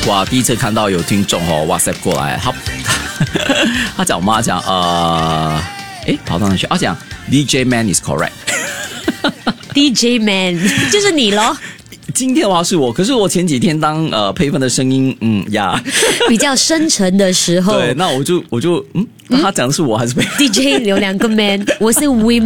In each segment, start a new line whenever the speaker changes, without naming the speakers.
哇，第一次看到有听众WhatsApp 过来，他讲嘛，讲跑到哪去？讲 DJ Man is correct 。
DJ Man 就是你咯。
今天的话是我，可是我前几天当配分的声音，
比较深沉的时候，
对，那我就那他讲的是我还是
DJ 有2个 man， 我是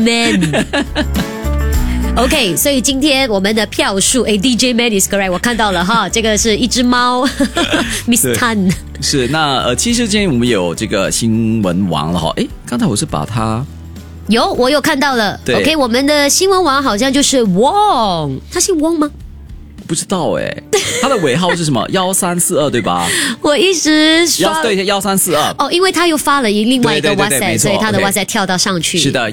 women。OK， 所以今天我们的票数，DJ Man is correct， 我看到了哈，这个是一只猫，Miss Tan。
是，那其实今天我们有这个新闻王了哈，刚才我是把它。
我有看到了 ，OK， 我们的新闻王好像就是汪，他姓汪吗？
不知道他的尾号是什么？1342对吧？
我一直刷
对1342
因为他又发了另外一个 WhatsApp， 所以他的 WhatsApp 跳到上去。
是的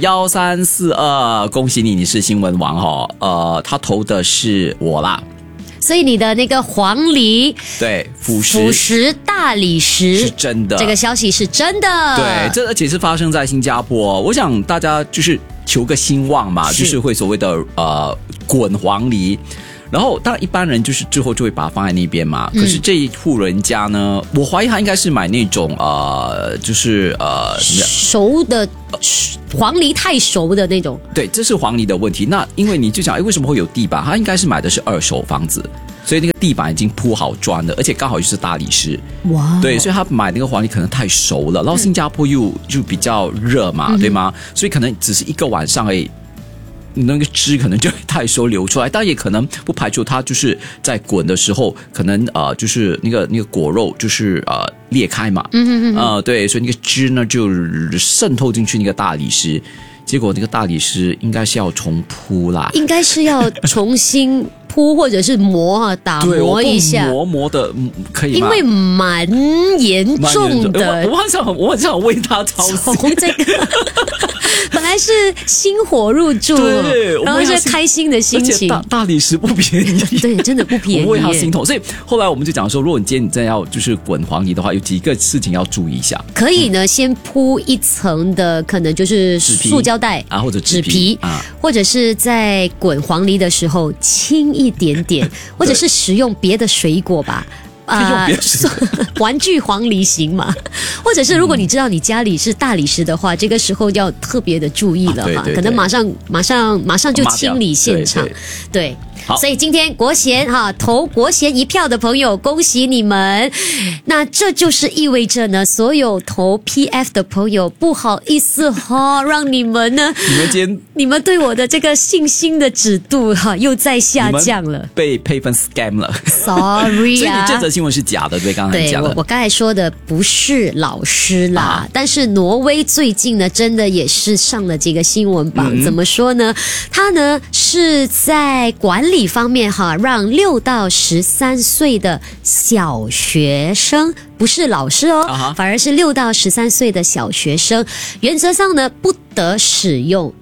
，1342，恭喜你是新闻王哈。他投的是我啦。
所以你的那个黄梨，
对，辅
食大理石
是真的，
这个消息是真的。
对，这而且是发生在新加坡。我想大家就是求个兴旺嘛，就是会所谓的滚黄梨。然后当然一般人就是之后就会把它放在那边嘛。可是这一户人家呢，我怀疑他应该是买那种就是
熟的黄梨太熟的那种。
对，这是黄梨的问题。那因为你就想，为什么会有地板？他应该是买的是2手房子，所以那个地板已经铺好砖了，而且刚好就是大理石。哇！对，所以他买那个黄梨可能太熟了，然后新加坡又比较热嘛，对吗？所以可能只是一个晚上而已。那个汁可能就会太熟流出来，但也可能不排除它就是在滚的时候，可能就是那个果肉就是裂开嘛，对，所以那个汁呢就渗透进去那个大理石，结果那个大理石应该是要重铺啦，
应该是要重新铺或者是打磨一下，
磨的可以吗？
因为蛮严重的，
我很想为他操心。
从这个本来是心火入住，然后是开心的心情。
而且大理石不便宜，
对，真的不便宜。
我为他心痛，所以后来我们就讲说，如果你今天真要就是滚黄梨的话，有几个事情要注意一下。
可以呢，先铺一层的，可能就是塑胶袋
或者
纸皮或者是在滚黄梨的时候轻一点点，或者是使用别的水果吧。玩具黄梨行嘛？或者是如果你知道你家里是大理石的话，这个时候要特别的注意了哈，可能马上就清理现场，对。所以今天国贤投国贤一票的朋友，恭喜你们！那这就是意味着呢，所有投 PF 的朋友，不好意思让你们呢，你们对我的这个信心的指度又在下降了，
被配分 scam 了
，sorry 啊！
所以你这则新闻是假的，对？刚才讲的，
我刚才说的不是老师啦，但是挪威最近呢，真的也是上了这个新闻榜。怎么说呢？他呢是在管理方面让6到13岁的小学生，不是老师反而是6到13岁的小学生，原则上呢不得使用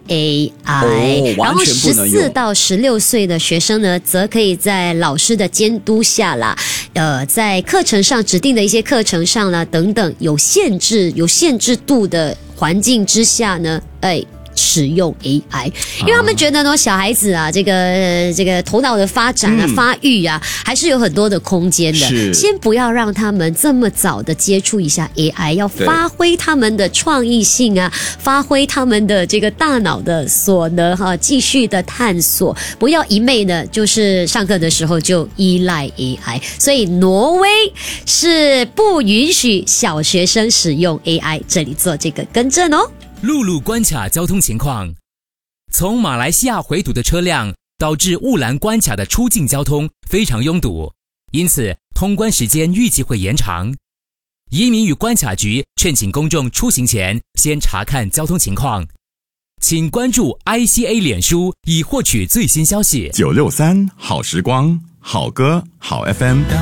AI，然后14到16岁的学生呢，则可以在老师的监督下啦，在课程上指定的一些课程上啦等等有限制度的环境之下呢，使用 AI， 因为他们觉得呢，小孩子这个头脑的发展发育还是有很多的空间的。先不要让他们这么早的接触一下 AI， 要发挥他们的创意性发挥他们的这个大脑的所能继续的探索，不要一昧的就是上课的时候就依赖 AI。所以挪威是不允许小学生使用 AI， 这里做这个更正哦。
陆路关卡交通情况：从马来西亚回堵的车辆导致雾兰关卡的出境交通非常拥堵，因此通关时间预计会延长。移民与关卡局劝请公众出行前先查看交通情况。请关注 ICA 脸书以获取最新消息。
963好时光，好歌好 FM。